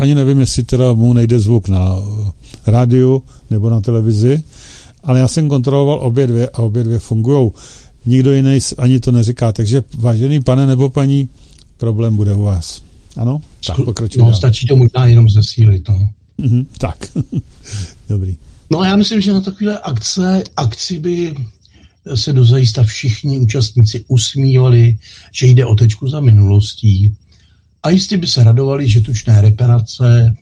ani nevím, jestli teda mu nejde zvuk na rádiu nebo na televizi, ale já jsem kontroloval obě dvě a obě dvě fungujou. Nikdo jiný ani to neříká, takže vážený pane nebo paní, problém bude u vás. Ano? Tak pokračuj. No, stačí to možná jenom zesílit, no. Tak, dobrý. No a já myslím, že na takové akci by se dozajista všichni účastníci usmívali, že jde o tečku za minulostí a jistě by se radovali, že tučné reparace,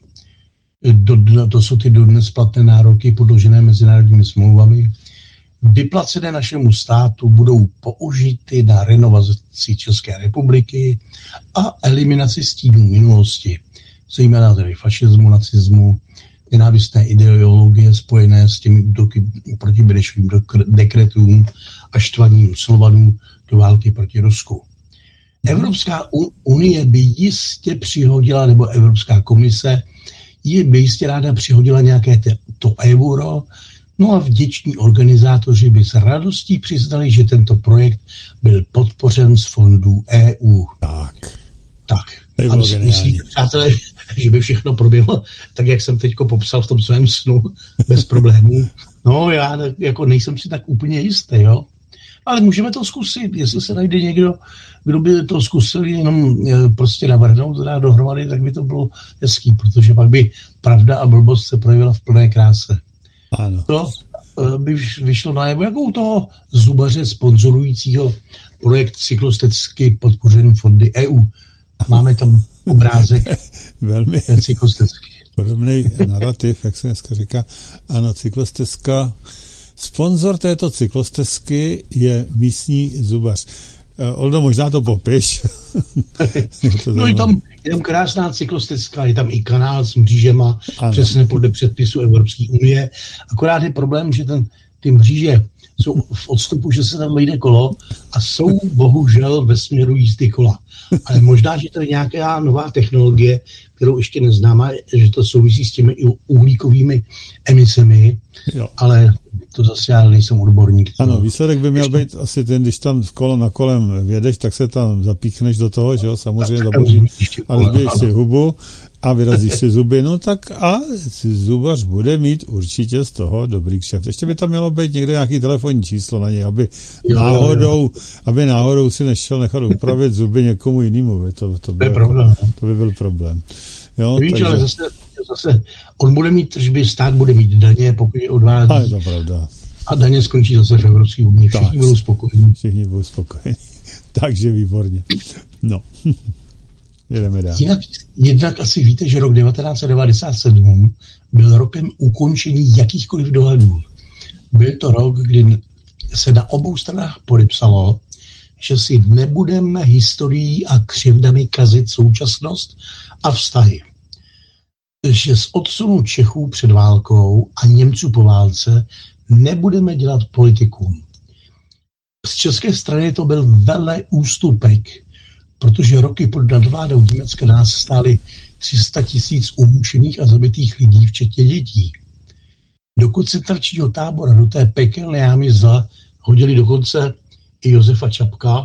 to jsou ty dodnes platné nároky podložené mezinárodními smlouvami, vyplacené našemu státu budou použity na renovaci České republiky a eliminaci stínů minulosti, zejména tedy fašismu, nacismu, nenávistné ideologie spojené s těmi útoky proti Benešovým dekretům a štvaním Slovanů do války proti Rusku. Evropská unie by jistě přihodila, nebo Evropská komise by jistě ráda přihodila nějaké to euro, no a vděční organizátoři by s radostí přiznali, že tento projekt byl podpořen z fondů EU. Tak. A myslíte, přátelé, že by všechno proběhlo tak, jak jsem teďko popsal v tom svém snu, bez problémů? No, já jako nejsem si tak úplně jistý, jo. Ale můžeme to zkusit, jestli se najde někdo, kdo by to zkusil jenom prostě navrhnout, dát dohromady, tak by to bylo hezký, protože pak by pravda a blbost se projevila v plné kráse. Ano. To by vyšlo najevo jako u toho zubaře sponzorujícího projekt cyklostezky podpořený fondy EU. Máme tam obrázek velmi cyklostezky. Podobný narrativ, jak se dneska říká. Ano, cyklostezka. Sponzor této cyklostezky je místní zubař. Oldo, možná to popiš. No je tam krásná cyklostezka, je tam i kanál s mřížema, přesně podle předpisu Evropské unie. Akorát je problém, že ty mříže jsou v odstupu, že se tam vejde kolo a jsou bohužel ve směru jízdy kola. Ale možná, že to je nějaká nová technologie, kterou ještě neznáme, že to souvisí s těmi uhlíkovými emisemi, jo. Ale to zase já nejsem odborník. Ano, výsledek by měl být asi ten, když tam kolo na kolem vědeš, tak se tam zapíchneš do toho, že jo, samozřejmě zaboří, ale zbiješ si hubu a vyrazíš si zuby, no tak a zubař bude mít určitě z toho dobrý kšeft. Ještě by tam mělo být někde nějaký telefonní číslo na něj, aby náhodou si nešel nechat upravit zuby někomu jinému. To by byl problém. Jo, víš, takže... ale zase on bude mít tržby, stát bude mít daně, pokud je odvádí. A je to pravda. A daně skončí zase v Evropské unii. Všichni budou spokojení. Všichni budou spokojení. Takže výborně. No. Jedeme dál. Jednak asi víte, že rok 1997 byl rokem ukončení jakýchkoliv dohadů. Byl to rok, kdy se na obou stranách podepsalo, že si nebudeme historií a křivdami kazit současnost a vztahy. Že z odsunu Čechů před válkou a Němců po válce nebudeme dělat politiku. Z české strany to byl velký ústupek, protože roky pod nadvládou Německa nás stály 300 000 umučených a zabitých lidí, včetně dětí. Do koncentračního tábora, do té pekelné jámy zla hodili dokonce i Josefa Čapka.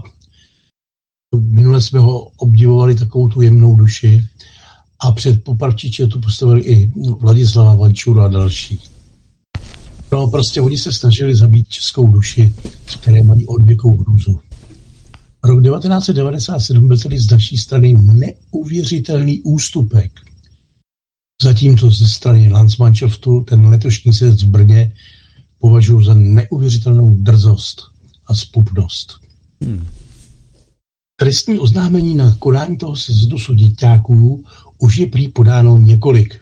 Minule jsme ho obdivovali, takovou tu jemnou duši. A před Popravčiče tu postavili i Vladislava Vančuru a další. No prostě oni se snažili zabít českou duši, které mají odvěkou hrůzu. Rok 1997 byl tedy z naší strany neuvěřitelný ústupek. Zatímco ze strany Landsmannschaftu ten letošní sjezd v Brně považuji za neuvěřitelnou drzost a zpupnost. Trestní oznámení na konání toho sjezdu suděťáků už je prý podáno několik.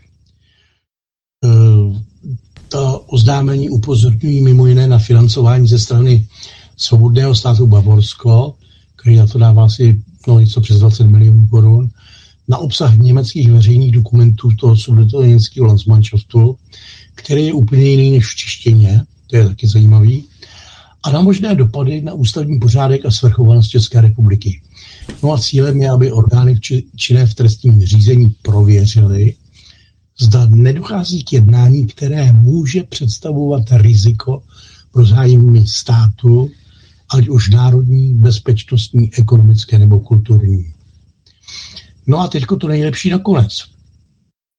Ta oznámení upozorňují mimo jiné na financování ze strany Svobodného státu Bavorsko, který na to dává asi něco přes 20 milionů korun, na obsah německých veřejných dokumentů toho sudetoněmeckého Landsmannschaftu, který je úplně jiný než v češtině, to je taky zajímavý, a na možné dopady na ústavní pořádek a svrchovanost České republiky. No a cílem je, aby orgány činné v trestním řízení prověřily, zda nedochází k jednání, které může představovat riziko pro zájmy státu, ať už národní, bezpečnostní, ekonomické nebo kulturní. No a teďko to nejlepší nakonec.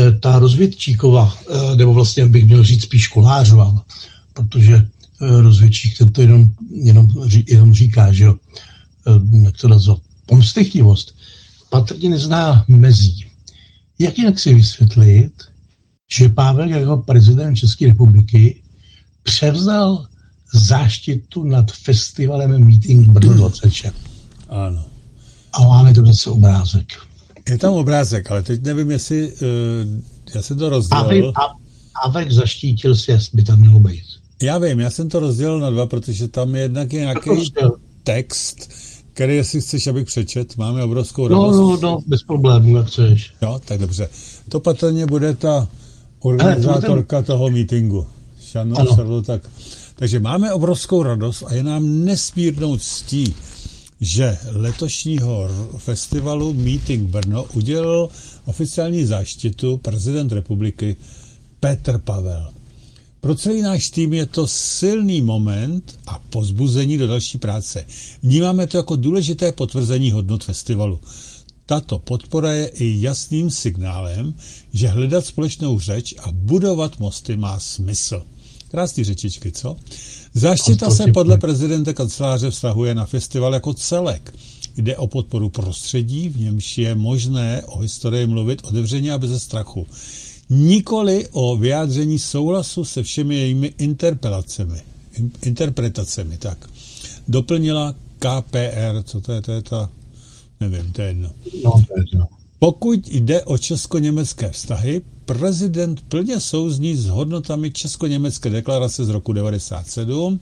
ta rozvědčíková, nebo vlastně bych měl říct spíš Kolářová, protože rozvědčík ten to jenom říká, že jo, jak to nazvat, pomstychtivost, patrně nezná mezí. Jak jinak si vysvětlit, že Pavel jako prezident České republiky převzal záštitu nad festivalem Meeting Brno 26. Ano. A máme to zase obrázek. Je tam obrázek, ale teď nevím, jestli já jsem to rozdělil. Pavek zaštítil se, by tam mělo být. Já vím, já jsem to rozdělil na dva, protože tam je jednak nějaký text, který, jestli chceš, abych přečet, máme obrovskou radost. No, bez problémů, jak chceš. Jo, tak dobře. To patrně bude ta organizátorka toho meetingu. Tak. Takže máme obrovskou radost a je nám nesmírnou ctí, že letošního festivalu Meeting Brno udělal oficiální záštitu prezident republiky Petr Pavel. Pro celý náš tým je to silný moment a povzbuzení do další práce. Vnímáme to jako důležité potvrzení hodnot festivalu. Tato podpora je i jasným signálem, že hledat společnou řeč a budovat mosty má smysl. Krásný řečičky, co? Záštita se podle prezidenta kanceláře vztahuje na festival jako celek. Jde o podporu prostředí, v němž je možné o historii mluvit otevřeně a bez strachu. Nikoli o vyjádření souhlasu se všemi jejími interpretacemi. Tak. Doplnila KPR, co to je ta, nevím, to je jedno. Pokud jde o česko-německé vztahy, prezident plně souzní s hodnotami česko-německé deklarace z roku 1997,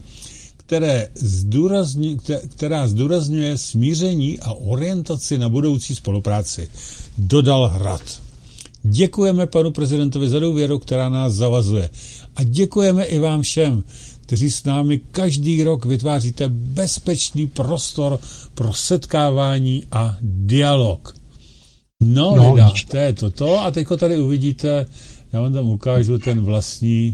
která zdůrazňuje smíření a orientaci na budoucí spolupráci. Dodal Hrad. Děkujeme panu prezidentovi za důvěru, která nás zavazuje. A děkujeme i vám všem, kteří s námi každý rok vytváříte bezpečný prostor pro setkávání a dialog. No, to je toto. A teďko tady uvidíte, já vám tam ukážu ten vlastní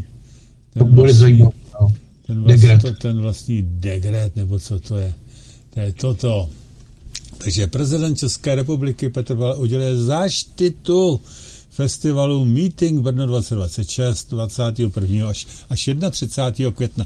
dekret, nebo co to je. To je toto. Takže prezident České republiky Petr Pavel uděluje záštitu festivalu Meeting Brno 2026 21. až 31. května.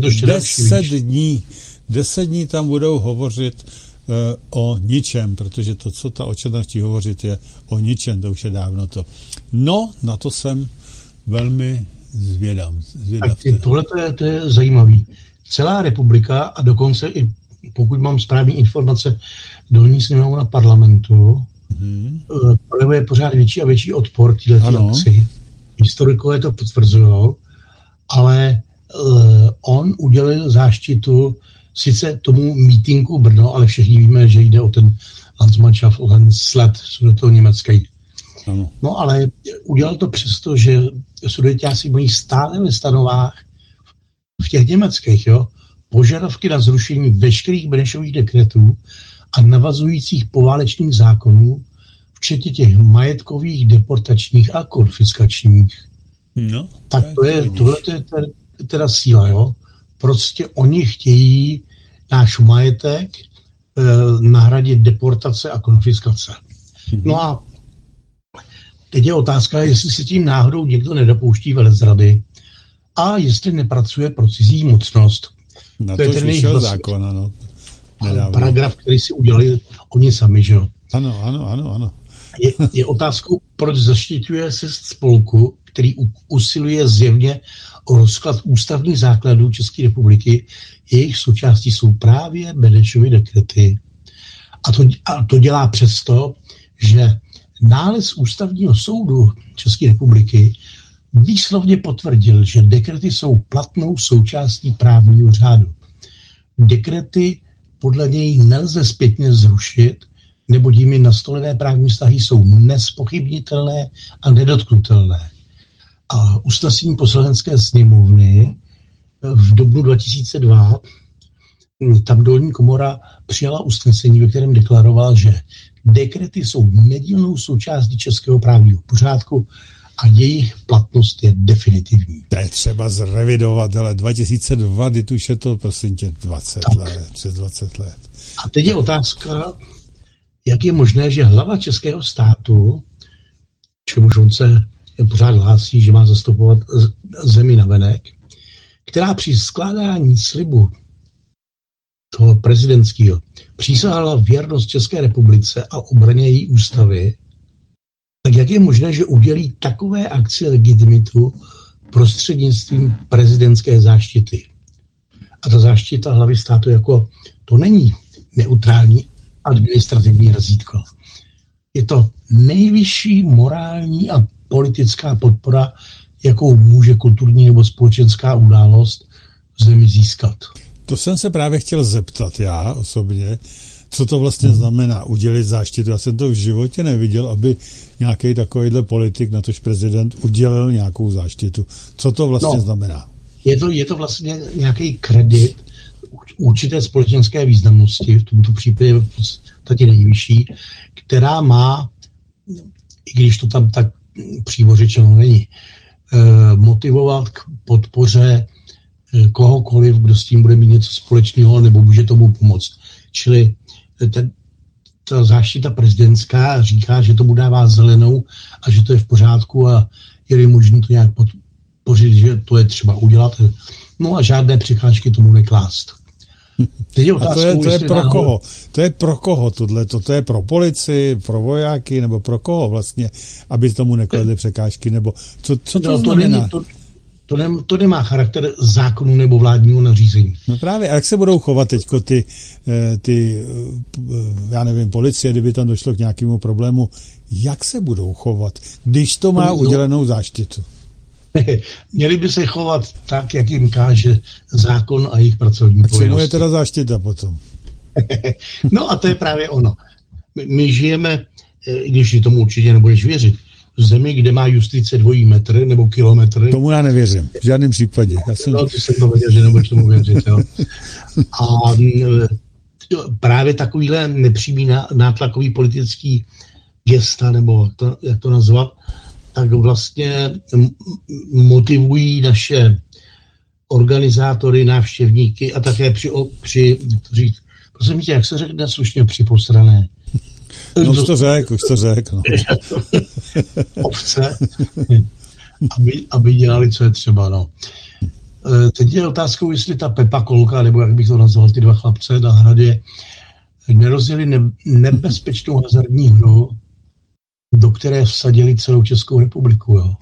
10 dní tam budou hovořit o ničem, protože to, co ta očetna chtějí hovořit, je o ničem, to už je dávno to. No, na to jsem velmi zvědav. Tohle to je zajímavý. Celá republika a dokonce i, pokud mám správné informace, dolní sněmovna parlamentu, projevuje pořád větší a větší odpor této akci. Historikové to potvrzují, ale on udělil záštitu sice tomu meetingu Brno, ale všichni víme, že jde o ten Landsmannschaft, o ten sled sudetoněmecký. No ale udělal to přesto, že Sudetiáci mají stále ve stanovách v těch německých, požadavky na zrušení veškerých Benešových dekretů a navazujících poválečných zákonů, včetně těch majetkových, deportačních a konfiskačních. No, tak tohle je teda síla, Prostě oni chtějí náš majetek nahradit deportace a konfiskace. No a teď je otázka, jestli si tím náhodou někdo nedopouští velezrady a jestli nepracuje pro cizí mocnost. Na to je ten jejich zákon, paragraf, který si udělali oni sami, že jo? Ano. Je otázkou, proč zaštiťuje se spolku, který usiluje zjevně o rozklad ústavních základů České republiky, jejich součástí jsou právě Benešovy dekrety. A to dělá přesto, že nález Ústavního soudu České republiky výslovně potvrdil, že dekrety jsou platnou součástí právního řádu. Dekrety podle něj nelze zpětně zrušit, neboť jimi nastolené právní vztahy jsou nezpochybnitelné a nedotknutelné. A usnesení Poslanecké sněmovny v dubnu 2002, tam dolní komora přijala usnesení, ve kterém deklaroval, že dekrety jsou nedílnou součástí českého právního pořádku a jejich platnost je definitivní. To je třeba zrevidovat, ale 2002, kdy už je to, prosím tě, 20 let, přes 20 let. A teď je otázka, jak je možné, že hlava českého státu, čemuž on se pořád hlásí, že má zastupovat zemi navenek, která při skládání slibu toho prezidentského přísahala věrnost České republice a obraně její ústavy, tak jak je možné, že udělí takové akci legitimitu prostřednictvím prezidentské záštity? A ta záštita hlavy státu to není neutrální administrativní razítko. Je to nejvyšší morální a politická podpora, jakou může kulturní nebo společenská událost v zemi získat. To jsem se právě chtěl zeptat já osobně, co to vlastně znamená udělit záštitu. Já jsem to v životě neviděl, aby nějaký takovýhle politik, natož prezident, udělil nějakou záštitu. Co to vlastně znamená? Je to vlastně nějaký kredit určité společenské významnosti, v tomto případě v podstatě nejvyšší, která má, i když to tam tak přímo řečeno není, motivovat k podpoře kohokoliv, kdo s tím bude mít něco společného nebo může tomu pomoct. Čili ta záštita prezidentská říká, že tomu dává zelenou a že to je v pořádku a je možné to nějak podpořit, že to je třeba udělat. No a žádné překážky tomu neklást. A to je pro koho? To je pro koho tohleto? To je pro policii, pro vojáky, nebo pro koho vlastně, aby tomu nekladli překážky? Nebo co to znamená? To nemá charakter zákonu nebo vládního nařízení. No právě, a jak se budou chovat teďko ty já nevím, policie, kdyby tam došlo k nějakému problému, jak se budou chovat, když to má udělenou záštitu? Měli by se chovat tak, jak jim káže zákon a jejich pracovní povinnosti. A čemu je teda záštita potom? No a to je právě ono. My žijeme, i když tomu určitě nebudeš věřit, v zemi, kde má justice 2 metry nebo kilometry. Tomu já nevěřím, v žádném případě. No, ty jsem to věděl, že nebudeš tomu věřit. Jo. A právě takovýhle nepřímý nátlakový politický gesta, nebo jak to nazvat, tak vlastně motivují naše organizátory, návštěvníky a také při prosím tě, jak se řekne slušně, připostrané. No už to řek. No. Ovce, aby dělali, co je třeba. No. Teď je otázkou, jestli ta Pepa Kolka, nebo jak bych to nazval, ty 2 chlapce na hradě, nerozjeli nebezpečnou hazardní hru, do které vsadili celou Českou republiku. Jo.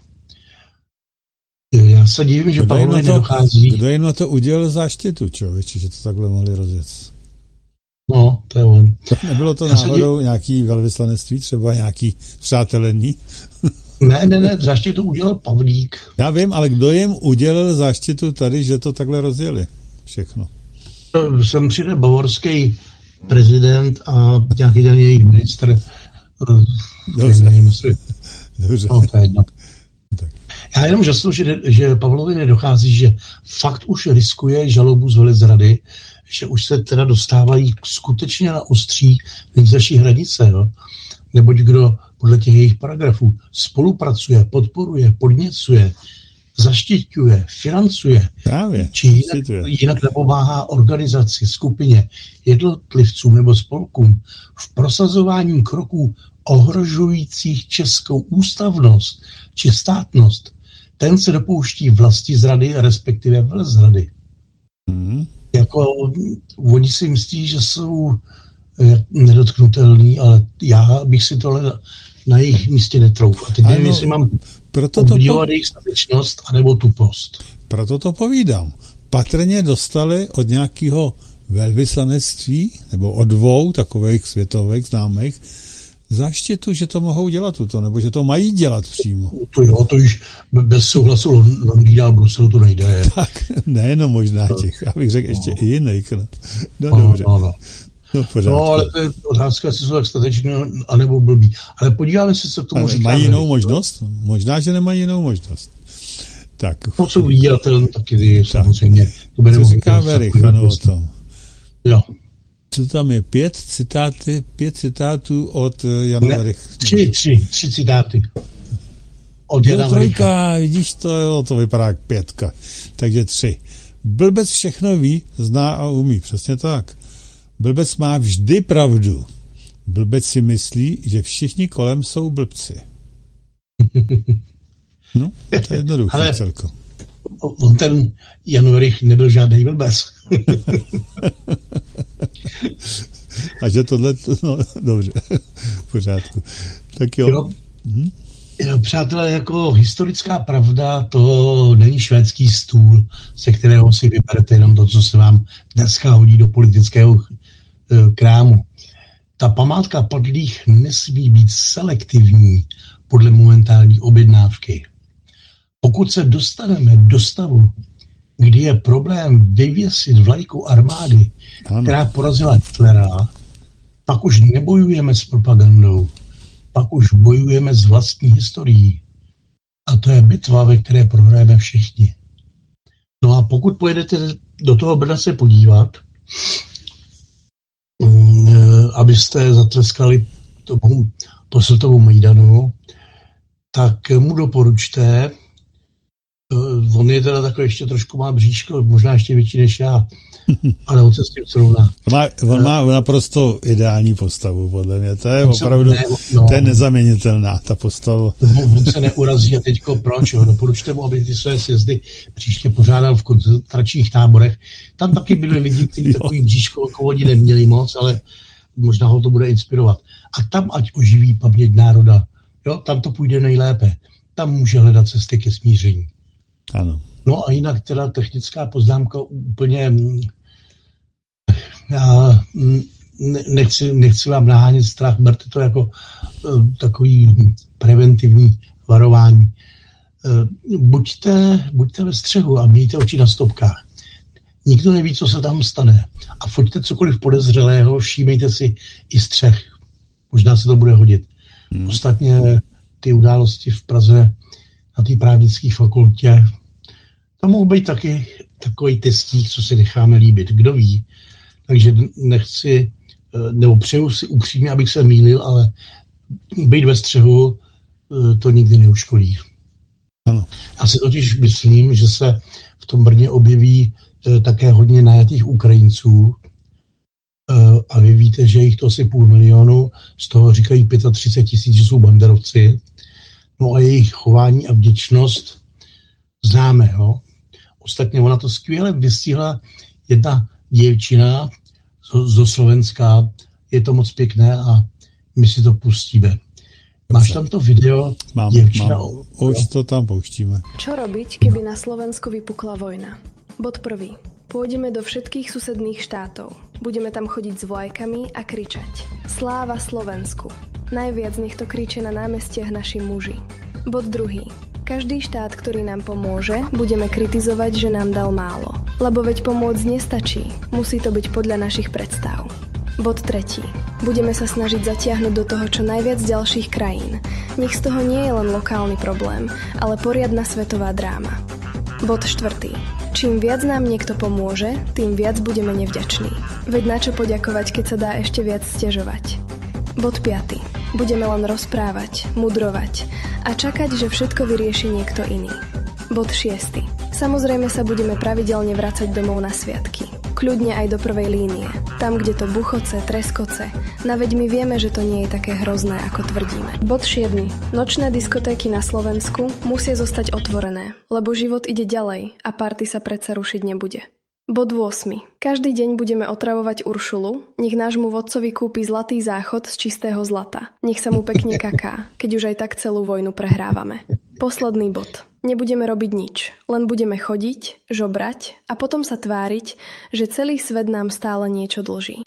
Já se divím, že Pavlovi nedochází. Kdo jim na to udělal záštitu, člověči, že to takhle mohli rozjet? No, to je on. Nebylo to náhodou nějaký velvyslanectví, třeba nějaký přátelení? Ne, záštitu udělal Pavlík. Já vím, ale kdo jim udělal záštitu tady, že to takhle rozjeli? Všechno. Sem přijde bavorský prezident a nějaký ten jejich ministr. Dobře. No, to je jedno. Já jenom žasnu, že Pavlovi nedochází, že fakt už riskuje žalobu z velezrady, že už se teda dostávají skutečně na ostří nejzaší hranice. Jo? Neboť kdo podle těch jejich paragrafů spolupracuje, podporuje, podněcuje, zaštiťuje, financuje, právě, či jinak napomáhá organizaci, skupině, jednotlivcům nebo spolkům v prosazování kroků ohrožujících českou ústavnost či státnost, ten se dopouští vlastizrady, respektive velezrady. Oni si myslí, že jsou nedotknutelní, ale já bych si tohle na jejich místě netrouf. A teď nevím, jestli mám obdivovat jejich statečnost anebo tupost. Proto to povídám. Patrně dostali od nějakého velvyslanectví, nebo od 2 takových světových známých, záštitu, že to mohou dělat tuto, nebo že to mají dělat přímo. To již bez souhlasu Londýna a Bruselu to nejde. Tak, nejenom možná těch, abych řekl ještě i jiných. No dobře. No, ale to je otázka, jestli jsou tak stateční, anebo blbí. Ale podíváme se k tomu říkáme. Mají jinou možnost? Možná, že nemají jinou možnost. Tak. No, co vydělatel, taky samozřejmě. Co říká Verich, ano, o tom. Jo. Co tam je? 5 citátů od Jana Vericha. 3 citáty. Od Jana Vericha. Vidíš to, jo, to vypadá jak 5. Takže 3. Blbec všechno ví, zná a umí. Přesně tak. Blbec má vždy pravdu. Blbec si myslí, že všichni kolem jsou blbci. No, to je jednoduché Ale celko. on ten Jan Werich nebyl žádný blbec. A že tohle, no dobře, v pořádku. Tak jo. Jo, přátelé, jako historická pravda, to není švédský stůl, se kterého si vyberete jenom to, co se vám dneska hodí do politického krámu. Ta památka padlých nesmí být selektivní podle momentální objednávky. Pokud se dostaneme do stavu, kdy je problém vyvěsit vlajku armády, která porazila Hitlera, pak už nebojujeme s propagandou, pak už bojujeme s vlastní historií. A to je bitva, ve které prohrajeme všichni. No a pokud pojedete do toho Brna se podívat, abyste zatleskali tomu posvětovu Majdanu, tak mu doporučte, on je teda takový, ještě trošku má bříško, možná ještě větší než já, ale on se s tím srovná. On má naprosto ideální postavu, podle mě. To je opravdu, to je nezaměnitelná, ta postava. On se neurazí a teďko proč? Doporučte mu, aby ty své sjezdy příště pořádal v koncentračních táborech. Tam taky byli lidi, kteří takový bříško jako oni neměli moc, ale možná ho to bude inspirovat. A tam ať oživí paměť národa. Jo, tam to půjde nejlépe. Tam může hledat cesty ke smíření. Ano. No a jinak teda technická poznámka úplně, já nechci vám nahánět strach, berte to jako takový preventivní varování. Buďte ve střehu a mějte oči na stopkách. Nikdo neví, co se tam stane. A foťte cokoliv podezřelého, všímejte si i střech. Možná se to bude hodit. Ostatně ty události v Praze na té právnické fakultě, to mohou být taky takový testík, co si necháme líbit. Kdo ví? Takže nechci, nebo přeju si upřímně, abych se mýlil, ale být ve střehu to nikdy neuškodí. Ano. Já si totiž myslím, že se v tom Brně objeví také hodně najatých Ukrajinců a vy víte, že jich to asi 500 000, z toho říkají 35 000, že jsou banderovci. No a jejich chování a vděčnost známe. Jo? Ostatně ona to skvěle vystihla jedna děvčina zo Slovenska. Je to moc pěkné a my si to pustíme. Máš tam to video? Mám. Už to tam pouštíme. Čo robiť, keby na Slovensku vypukla vojna? Bod 1. Pôjdeme do všetkých susedných štátov. Budeme tam chodiť s vlajkami a kričať. Sláva Slovensku. Najviac nech to kriče na námestiach naši muži. Bod 2. Každý štát, ktorý nám pomôže, budeme kritizovať, že nám dal málo. Lebo veď pomôcť nestačí. Musí to byť podľa našich predstav. Bod 3. Budeme sa snažiť zatiahnuť do toho čo najviac ďalších krajín. Nech z toho nie je len lokálny problém, ale poriadna svetová dráma. Bod 4. Čím viac nám niekto pomôže, tým viac budeme nevďační. Veď na čo poďakovať, keď sa dá ešte viac sťažovať. Bod 5. Budeme len rozprávať, mudrovať a čakať, že všetko vyrieši niekto iný. Bod 6. Samozrejme sa budeme pravidelne vracať domov na sviatky. Kľudne aj do prvej línie. Tam, kde to buchoce, treskoce. No veď my vieme, že to nie je také hrozné, ako tvrdíme. Bod 7. Nočné diskotéky na Slovensku musia zostať otvorené, lebo život ide ďalej a party sa predsa rušiť nebude. Bod 8. Každý deň budeme otravovať Uršulu, nech nášmu vodcovi kúpi zlatý záchod z čistého zlata. Nech sa mu pekne kaká, keď už aj tak celú vojnu prehrávame. Posledný bod. Nebudeme robiť nič, len budeme chodiť, žobrať a potom sa tváriť, že celý svet nám stále niečo dlží.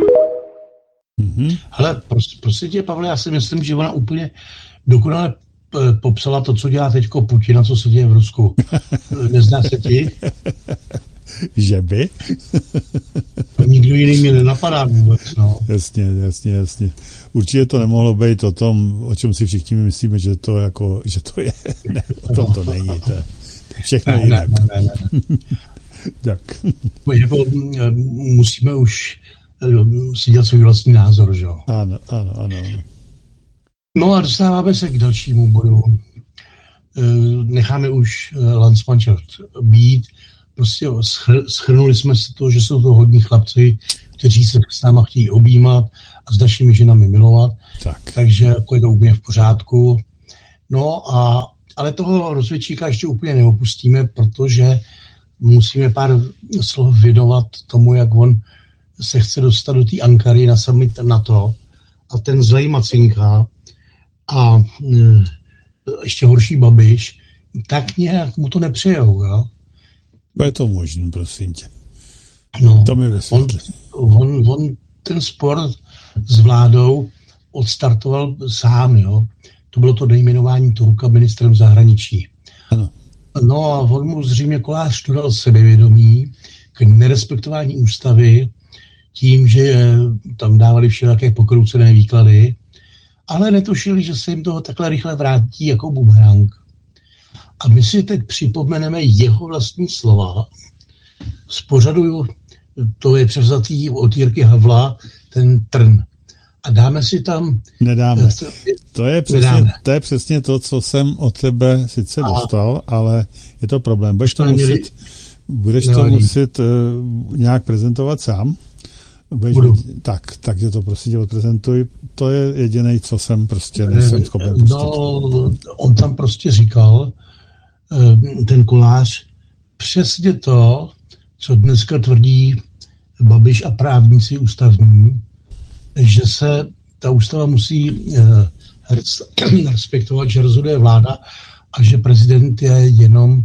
Ale prosím tě, Pavle, já si myslím, že ona úplně dokonale popsala to, co dělá teďko Putin a co se děje v Rusku. Nezná se ti? Že by? Nikdo jiný mě nenapadá vůbec, no. Jasně. Určitě to nemohlo být o tom, o čem si všichni myslíme, že to je. Ne, o tom to není. To je všechno jinak. Ne. Tak. Jako, musíme už si dělat svůj vlastní názor, že jo? Ano. No a dostáváme se k dalšímu bodu. Necháme už Landsmannschaft být. Prostě shrnuli jsme si to, že jsou to hodní chlapci, kteří se s náma chtějí objímat a s našimi ženami milovat. Takže jako je to úplně v pořádku. No a Ale toho rozvědčíka ještě úplně neopustíme, protože musíme pár slov věnovat tomu, jak on se chce dostat do té Ankary na summit NATO a ten zlej Macinka a ještě horší Babiš, tak nějak mu to nepřejou, jo? Je to možný, prosím tě. No, To mi vysvětlí. on ten spor s vládou odstartoval sám, jo? To bylo to nejmenování Turka ministrem zahraničí. Ano. No a on mu zřejmě Kolář dodal sebevědomí k nerespektování ústavy tím, že tam dávali všelijaké pokroucené výklady, ale netušili, že se jim toho takhle rychle vrátí jako bumerang. A my si teď připomeneme jeho vlastní slova z pořadu, to je převzatý od Jirky Havla, ten Trn. A dáme si tam... Nedáme. To je přesně to, co jsem od tebe sice dostal, ale je to problém. Budeš to muset nějak prezentovat sám. Takže to prostě tě odprezentuj. To je jediné, co jsem prostě nejsem schopen pustit. No, on tam prostě říkal, ten Kolář, přesně to, co dneska tvrdí Babiš a právníci ústavní, že se ta ústava musí respektovat, že rozhoduje vláda a že prezident je jenom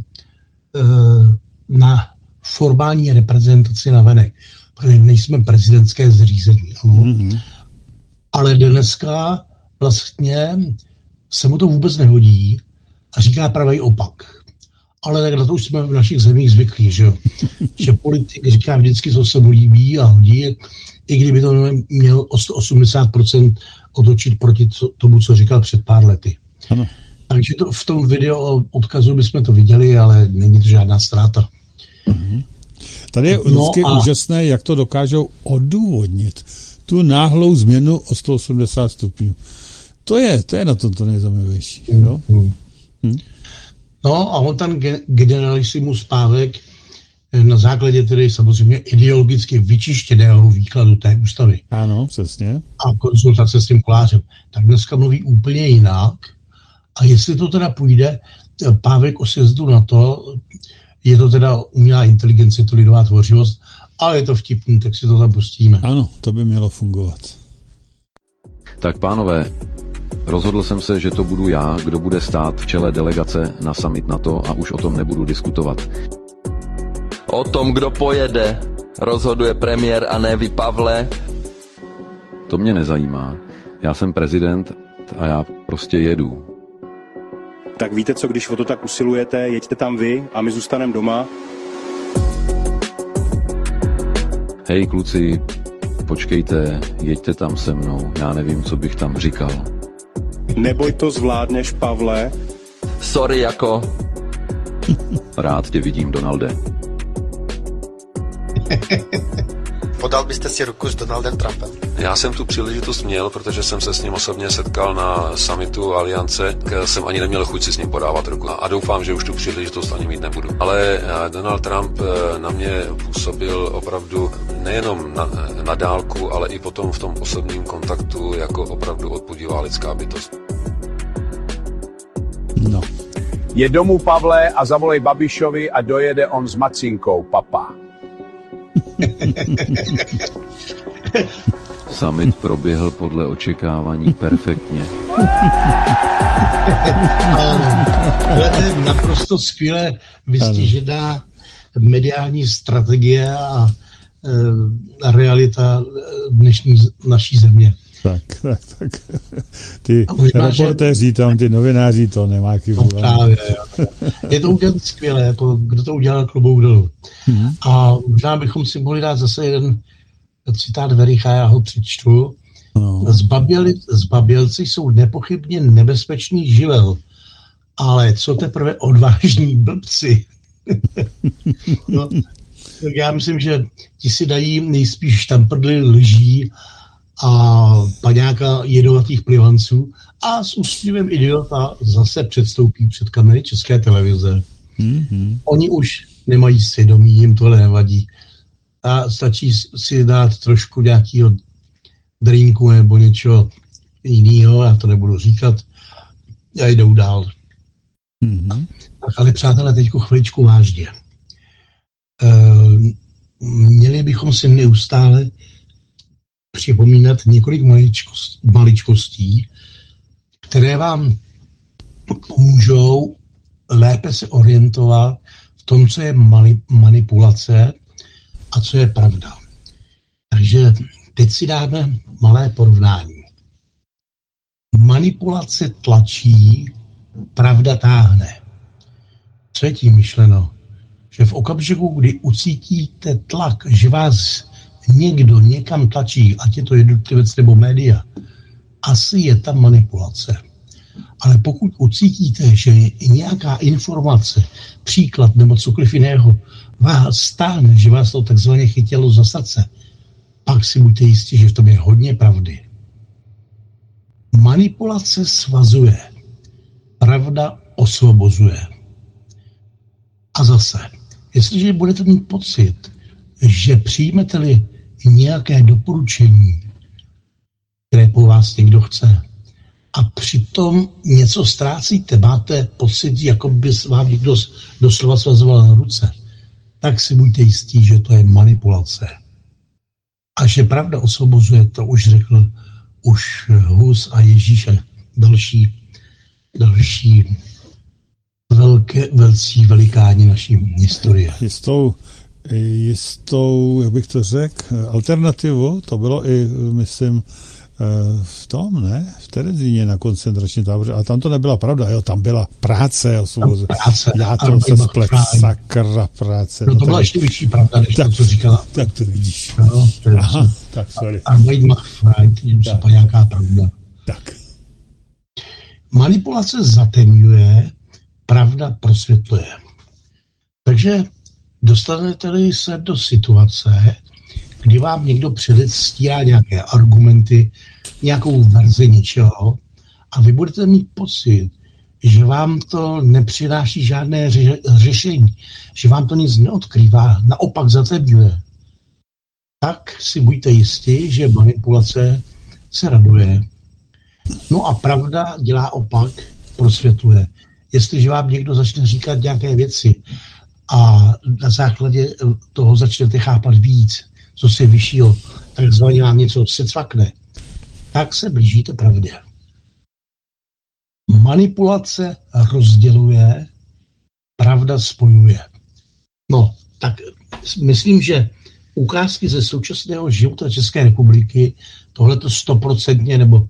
na formální reprezentaci navenek, protože nejsme prezidentské zřízení. Mm-hmm. Ale dneska vlastně se mu to vůbec nehodí a říká pravý opak. Ale tak na to už jsme v našich zemích zvyklí, že jo? Že politik říká vždycky, co se mu líbí a hodí, i kdyby to měl o 180% otočit proti tomu, co říkal před pár lety. Ano. Takže to v tom videu odkazu bychom to viděli, ale není to žádná ztráta. Mhm. Tady je vždycky úžasné, jak to dokážou odůvodnit. Tu náhlou změnu o 180 stupňů. To je na tom to nejzajímavější. No a on tam generalissimus Pávek na základě tedy samozřejmě ideologicky vyčištěného výkladu té ústavy. Ano, přesně. A konzultace s tím Kolářem. Tak dneska mluví úplně jinak. A jestli to teda půjde, Pávek o sjezdu na to, je to teda umělá inteligence, to lidová tvořivost, ale je to vtipný, tak si to tam pustíme. Ano, to by mělo fungovat. Tak pánové, rozhodl jsem se, že to budu já, kdo bude stát v čele delegace na summit NATO a už o tom nebudu diskutovat. O tom, kdo pojede, rozhoduje premiér a ne vy, Pavle. To mě nezajímá. Já jsem prezident a já prostě jedu. Tak víte co, když o to tak usilujete, jeďte tam vy a my zůstaneme doma. Hej kluci, počkejte, jeďte tam se mnou, já nevím, co bych tam říkal. Neboj, to zvládneš, Pavle. Sorry, jako. Rád tě vidím, Donalde. Podal byste si ruku s Donaldem Trumpem? Já jsem tu příležitost měl, protože jsem se s ním osobně setkal na summitu Aliance, jsem ani neměl chuť si s ním podávat ruku a doufám, že už tu příležitost ani mít nebudu. Ale Donald Trump na mě působil opravdu nejenom na dálku, ale i potom v tom osobním kontaktu jako opravdu odpudivá lidská bytost. No. Je domů, Pavle, a zavolej Babišovi a dojede on s Macinkou, papa. Summit proběhl podle očekávání perfektně. To je naprosto skvěle vystižená mediální strategie a realita dnešní naší země. Tak. Ty reportéři tam, ty novináři, to nemá chybu. No právě, je to udělat skvěle, kdo to udělal, klobouk dolů. A možná bychom si mohli dát zase jeden citát Vericha, já ho přečtu. No. Zbabělci jsou nepochybně nebezpečný živel, ale co teprve odvážní blbci. No, tak já myslím, že ti si dají nejspíš štamprdly lží a paňáka jedovatých plivanců a s úsměvem idiota zase předstoupí před kamery České televize. Oni už nemají svědomí, jim tohle nevadí. A stačí si dát trošku nějakého drinku nebo něčeho jiného, já to nebudu říkat, a jdou dál. Ale přátelé, teďko chviličku vážně. Měli bychom si neustále připomínat několik maličkostí, které vám pomůžou lépe se orientovat v tom, co je manipulace a co je pravda. Takže teď si dáme malé porovnání. Manipulace tlačí, pravda táhne. Co je tím myšleno? Že v okamžiku, kdy ucítíte tlak, že vás někdo někam tlačí, ať je to jednotlivec nebo média, asi je tam manipulace. Ale pokud ucítíte, že nějaká informace, příklad nebo cokoliv jiného vás stáhne, že vás to takzvaně chytilo za srdce, pak si buďte jistí, že v tom je hodně pravdy. Manipulace svazuje, pravda osvobozuje. A zase, jestliže budete mít pocit, že přijmete-li nějaké doporučení, které po vás někdo chce, a přitom něco ztrácíte, máte pocit, jako by vám někdo doslova svazoval na ruce, tak si buďte jistí, že to je manipulace. A že pravda osvobozuje, to už řekl Hus a Ježíš a další velcí velikáni naší historie. Jistou, jak bych to řekl, alternativu, to bylo i, myslím, v tom, ne? V Terezíně na koncentrační táboře. A tam to nebyla pravda, jo, tam byla práce. Já to se splet, sakra práce. No to byla ještě větší pravda, než to, co říkala. Tak to vidíš. No, aha, tak sorry. Arbeit macht frei, to je nějaká pravda. Tak. Manipulace zatemňuje, pravda prosvětluje. Takže dostanete-li se do situace, kdy vám někdo předstírá nějaké argumenty, nějakou verzi něčeho a vy budete mít pocit, že vám to nepřináší žádné řešení, že vám to nic neodkrývá, naopak zatemňuje, tak si buďte jistí, že manipulace se raduje. No a pravda dělá opak, prosvětluje. Jestliže vám někdo začne říkat nějaké věci a na základě toho začnete chápat víc, co se vyššího, takzvaně vám něco secvakne, tak se blížíte pravdě. Manipulace rozděluje, pravda spojuje. No, tak myslím, že ukázky ze současného života České republiky tohleto 100% nebo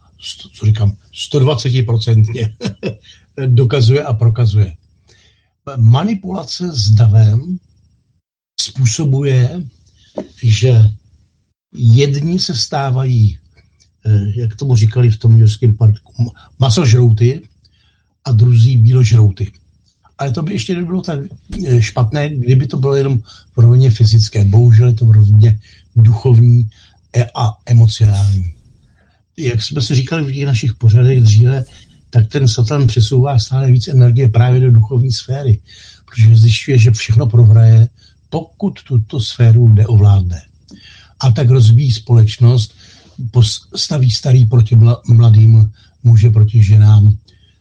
120% dokazuje a prokazuje. Manipulace s davem způsobuje, že jedni se stávají, jak tomu říkali v tom Jurském parku, masožrouty a druzí bíložrouty. Ale to by ještě nebylo tak špatné, kdyby to bylo jenom v rovině fyzické. Bohužel je to v rovině duchovní a emocionální. Jak jsme si říkali v těch našich pořadech dříve, tak ten Satan přesouvá stále víc energie právě do duchovní sféry, protože zjišťuje, že všechno prohraje, pokud tuto sféru neovládne. A tak rozbíjí společnost, staví starý proti mladým, muže proti ženám,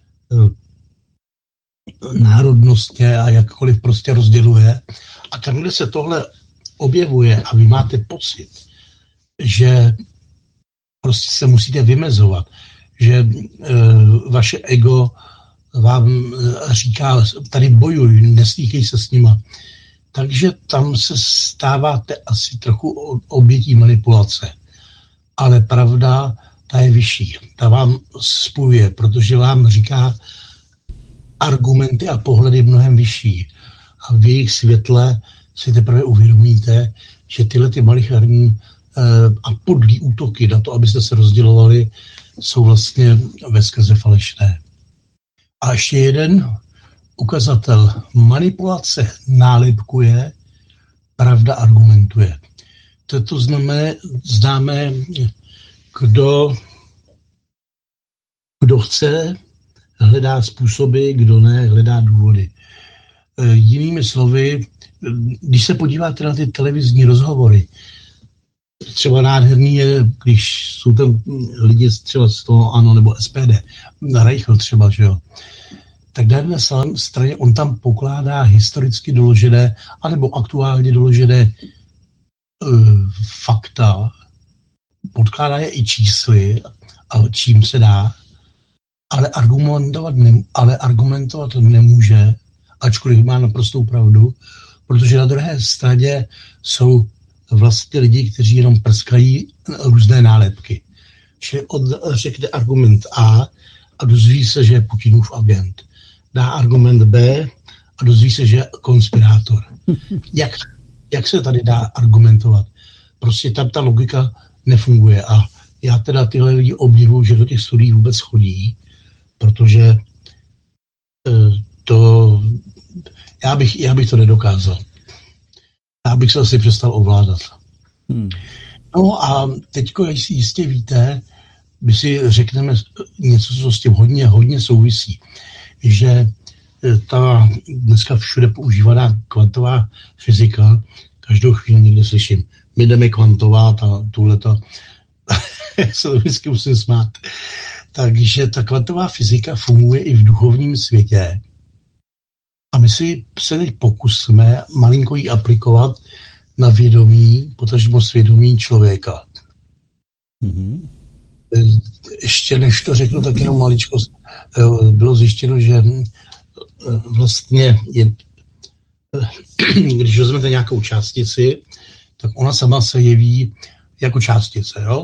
národnostně a jakkoliv prostě rozděluje. A tam, kde se tohle objevuje a vy máte pocit, že prostě se musíte vymezovat, že vaše ego vám říká, tady bojuj, nestýkej se s nima. Takže tam se stáváte asi trochu obětí manipulace. Ale pravda, ta je vyšší. Ta vám spojuje, protože vám říká argumenty a pohledy mnohem vyšší. A v jejich světle si teprve uvědomíte, že tyhle ty malicherní a podlý útoky na to, abyste se rozdělovali, jsou vlastně veskrze falešné. A ještě jeden ukazatel. Manipulace nálepkuje, pravda argumentuje. To známe, kdo chce, hledá způsoby, kdo ne, hledá důvody. Jinými slovy, když se podíváte na ty televizní rozhovory, třeba nádherný je, když jsou tam lidi třeba z toho ANO nebo SPD, na Reichel třeba, že jo, tak na jedné straně on tam pokládá historicky doložené anebo aktuálně doložené fakta, podkládá je i čísly, a čím se dá, ale argumentovat nemůže, ačkoliv má naprostou pravdu, protože na druhé straně jsou vlastně lidi, kteří jenom prskají různé nálepky. Čili on řekne argument a dozví se, že je Putinův agent. Dá argument B a dozví se, že je konspirátor. Jak se tady dá argumentovat? Prostě tam ta logika nefunguje a já teda tyhle lidi obdivuju, že do těch studií vůbec chodí, protože já bych to nedokázal. Já bych se asi přestal ovládat. No a teďko, jestli jistě víte, my si řekneme něco, co s tím hodně souvisí, že ta dneska všude používaná kvantová fyzika, každou chvíli někde slyším, my jdeme kvantovat a tuhleto, já se to vždycky musím smát. Takže ta kvantová fyzika funguje i v duchovním světě a my si se teď pokusíme malinko ji aplikovat na vědomí, potažmo svědomí člověka. Ještě než to řeknu, tak jenom maličkost. Bylo zjištěno, že vlastně když vezmete nějakou částici, tak ona sama se jeví jako částice, jo?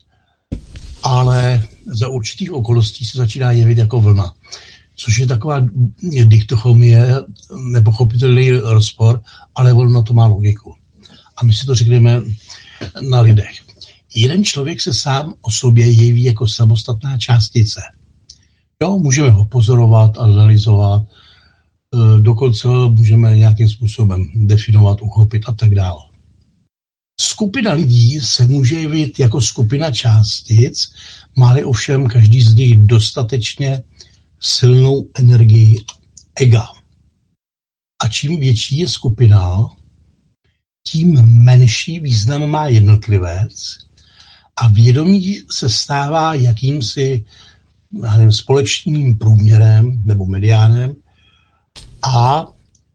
Ale za určitých okolností se začíná jevit jako vlna. Což je taková dichotomie, nepochopitelný rozpor, ale ono to má logiku. A my si to řekneme na lidech. Jeden člověk se sám o sobě jeví jako samostatná částice. Jo, můžeme ho pozorovat, analyzovat, dokonce můžeme nějakým způsobem definovat, uchopit a tak dále. Skupina lidí se může jevit jako skupina částic, má-li ovšem každý z nich dostatečně silnou energii ega. A čím větší je skupina, tím menší význam má jednotlivec a vědomí se stává jakýmsi společným průměrem nebo mediánem a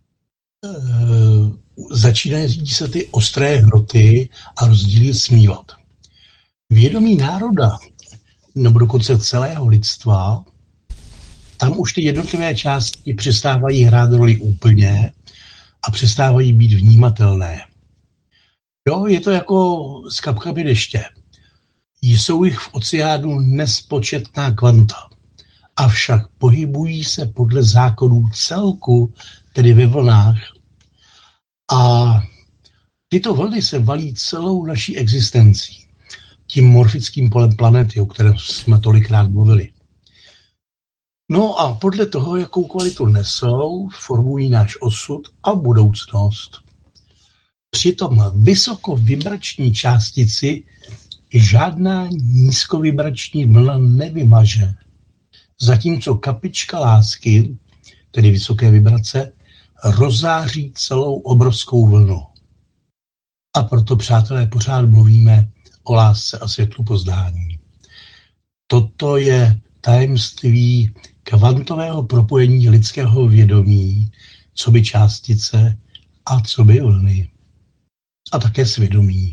začínají řídit se ty ostré hroty a rozdíly smívat. Vědomí národa, nebo dokonce celého lidstva, tam už ty jednotlivé části přestávají hrát roli úplně a přestávají být vnímatelné. Jo, je to jako s kapkami deště. Jsou jich v oceánu nespočetná kvanta. Avšak pohybují se podle zákonů celku, tedy ve vlnách. A tyto vlny se valí celou naší existencí. Tím morfickým polem planety, o kterém jsme tolikrát mluvili. No a podle toho, jakou kvalitu nesou, formují náš osud a budoucnost. Přitom vysokovibrační částici žádná nízkovibrační vlna nevymaže. Zatímco kapička lásky, tedy vysoké vibrace, rozzáří celou obrovskou vlnu. A proto, přátelé, pořád mluvíme o lásce a světlu poznání. Toto je tajemství kvantového propojení lidského vědomí, co by částice a co by vlny. A také svědomí.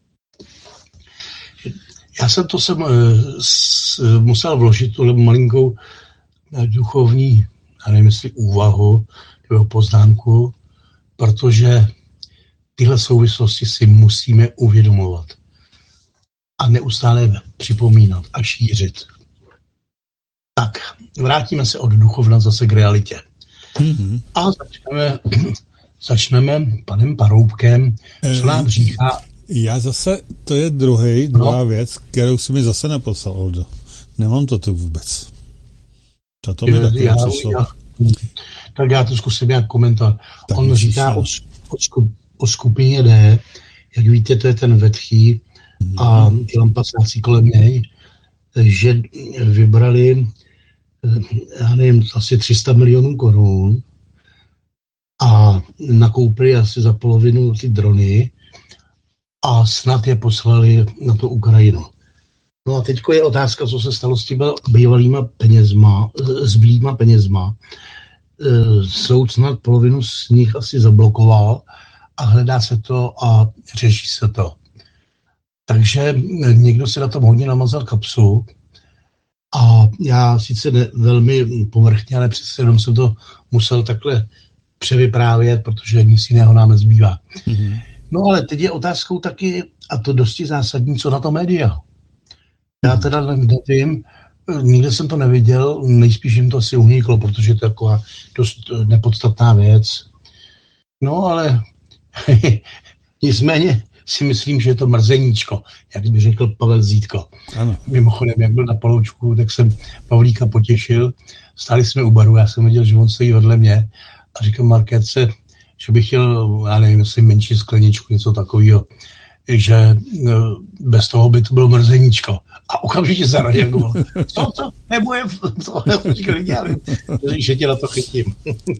Já jsem to musel vložit tuhle malinkou duchovní, já nevím, jestli úvahu, nebo poznámku, protože tyhle souvislosti si musíme uvědomovat a neustále připomínat a šířit. Tak, vrátíme se od duchovna zase k realitě. A začneme panem Paroubkem, co nám říká. Já zase, to je druhá věc, kterou si mi zase neposlal, Oldo. Nemám to tu vůbec. To mi taky přišlo. Tak já to zkusím nějak komentovat. On říká o skupině D, jak víte, to je ten vetchý a ty lampasáci kolem něj, že vybrali, já nevím, asi 300 milionů korun a nakoupili asi za polovinu ty drony a snad je poslali na tu Ukrajinu. No a teďko je otázka, co se stalo s těmi bývalýma penězma, zbylýma penězma. Soud snad polovinu z nich asi zablokoval a hledá se to a řeší se to. Takže někdo si na tom hodně namazal kapsu a já sice velmi povrchně, ale přece jenom jsem to musel takhle převyprávět, protože nic jiného nám nezbývá. Mm-hmm. No ale teď je otázkou taky, a to dosti zásadní, co na to média. Já teda nevím, nikde jsem to neviděl, nejspíš jim to asi uniklo, protože to je taková dost nepodstatná věc. No ale nicméně si myslím, že je to mrzeníčko, jak by řekl Pavel Zítko. Ano. Mimochodem, jak byl na Paloučku, tak jsem Pavlíka potěšil. Stáli jsme u baru, já jsem viděl, že on stojí vedle mě a říkal Markétce, že bych chtěl, já nevím, jestli menší skleničku, něco takového, že bez toho by to bylo mrzeníčko. A okamžitě zareagoval. Co to? Nebude to? Říkal, já vím, že tě na to chytím.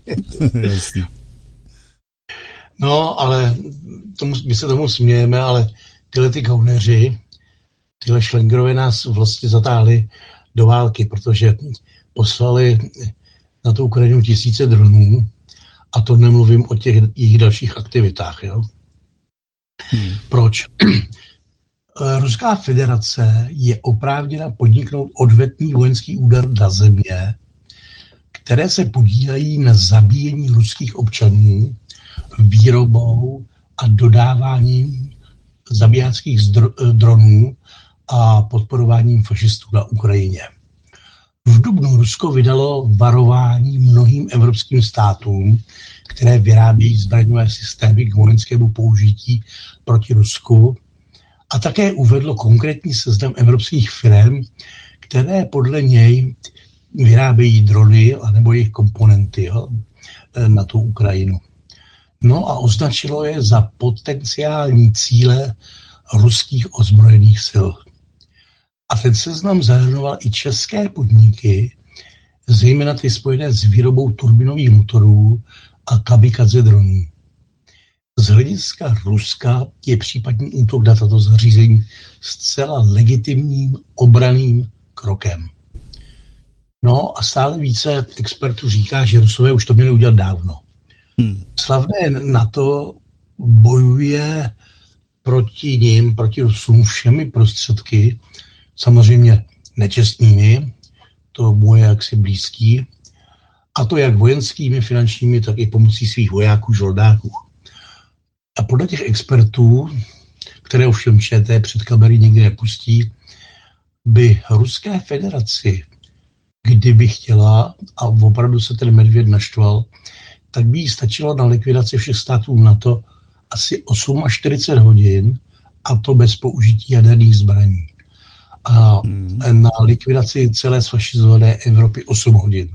No, ale my se tomu smějeme, ale tyhle ty kauneři, tyhle šlengrové nás vlastně zatáhli do války, protože poslali na tu Ukrajinu 1000 dronů a to nemluvím o těch jejich dalších aktivitách. Jo? Proč? Ruská federace je oprávněna podniknout odvetný vojenský úder na země, které se podílejí na zabíjení ruských občanů výrobou a dodáváním zabijáckých dronů a podporováním fašistů na Ukrajině. V dubnu Rusko vydalo varování mnohým evropským státům, které vyrábějí zbraňové systémy k vojenskému použití proti Rusku, a také uvedlo konkrétní seznam evropských firm, které podle něj vyrábějí drony anebo jejich komponenty na tu Ukrajinu. No a označilo je za potenciální cíle ruských ozbrojených sil. A ten seznam zahrnoval i české podniky, zejména ty spojené s výrobou turbinových motorů a kamikadze dronů. Z hlediska Ruska je případný útok na tato zařízení zcela legitimním obranným krokem. No a stále více expertů říká, že Rusové už to měli udělat dávno. Slavné NATO bojuje proti nim, proti Rusům všemi prostředky, samozřejmě nečestnými, to mu je jaksi blízký, a to jak vojenskými, finančními, tak i pomocí svých vojáků, žoldáků. A podle těch expertů, které ovšem ČT před kamery nikdy nepustí, by Ruské federaci, kdyby chtěla, a opravdu se ten medvěd naštval, tak by jí stačilo na likvidaci všech států NATO asi 48 hodin, a to bez použití jaderných zbraní. A na likvidaci celé sfašizované Evropy 8 hodin.